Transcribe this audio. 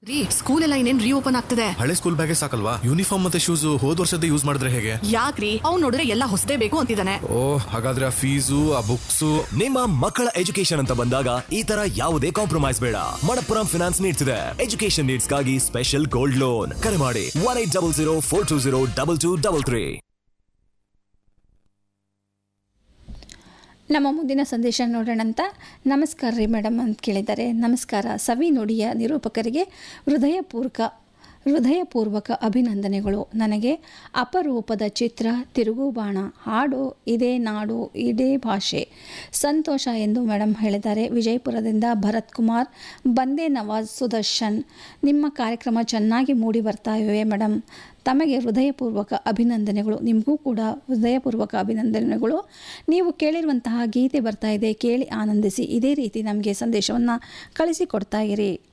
ರೀ, ಸ್ಕೂಲ್ ಎಲ್ಲ ಇನ್ನೇನ್ ರೀಓಪನ್ ಆಗ್ತಿದೆ. ಹಳೆ ಸ್ಕೂಲ್ ಬ್ಯಾಗೇ ಸಾಕಲ್ವಾ? ಯೂನಿಫಾರ್ಮ್ ಮತ್ತೆ ಶೂಸ್ ಹೋದ್ ವರ್ಷದ ಯೂಸ್ ಮಾಡಿದ್ರೆ ಹೇಗೆ? ಯಾಕ್ರಿ, ಅವ್ನು ನೋಡಿದ್ರೆ ಎಲ್ಲ ಹೊಸದೇ ಬೇಕು ಅಂತಿದ್ದಾನೆ. ಓ, ಹಾಗಾದ್ರೆ ಆ ಫೀಸು ಆ ಬುಕ್ಸ್. ನಿಮ್ಮ ಮಕ್ಕಳ ಎಜುಕೇಶನ್ ಅಂತ ಬಂದಾಗ ಈ ತರ ಯಾವುದೇ ಕಾಂಪ್ರಮೈಸ್ ಬೇಡ. ಮಣಪ್ಪುರಂ ಫಿನಾನ್ಸ್ ನೀಡ್ಸ್ ಇದೆ ಎಜುಕೇಶನ್ ನೀಡ್ಸ್ ಗಾಗಿ ಸ್ಪೆಷಲ್ ಗೋಲ್ಡ್ ಲೋನ್. ಕರೆ ಮಾಡಿ 1800420223. ನಮ್ಮ ಮುಂದಿನ ಸಂದೇಶ ನೋಡೋಣಂತ. ನಮಸ್ಕಾರ ರೀ ಮೇಡಮ್ ಅಂತ ಕೇಳಿದ್ದಾರೆ. ನಮಸ್ಕಾರ. ಸವಿ ನುಡಿಯ ನಿರೂಪಕರಿಗೆ ಹೃದಯಪೂರ್ವಕ ಅಭಿನಂದನೆಗಳು. ನನಗೆ ಅಪರೂಪದ ಚಿತ್ರ, ತಿರುಗುಬಾಣ, ಹಾಡು, ಇದೇ ನಾಡು ಇದೇ ಭಾಷೆ, ಸಂತೋಷ ಎಂದು ಮೇಡಮ್ ಹೇಳಿದ್ದಾರೆ. ವಿಜಯಪುರದಿಂದ ಭರತ್ ಕುಮಾರ್, ಬಂದೇ ನವಾಜ್, ಸುದರ್ಶನ್. ನಿಮ್ಮ ಕಾರ್ಯಕ್ರಮ ಚೆನ್ನಾಗಿ ಮೂಡಿ ಬರ್ತಾ ಇವೆ ಮೇಡಮ್. ತಮಗೆ ಹೃದಯಪೂರ್ವಕ ಅಭಿನಂದನೆಗಳು. ನಿಮಗೂ ಕೂಡ ಹೃದಯಪೂರ್ವಕ ಅಭಿನಂದನೆಗಳು. ನೀವು ಕೇಳಿರುವಂತಹ ಗೀತೆ ಬರ್ತಾ ಇದೆ, ಕೇಳಿ ಆನಂದಿಸಿ. ಇದೇ ರೀತಿ ನಮಗೆ ಸಂದೇಶವನ್ನು ಕಳಿಸಿಕೊಡ್ತಾ ಇರಿ.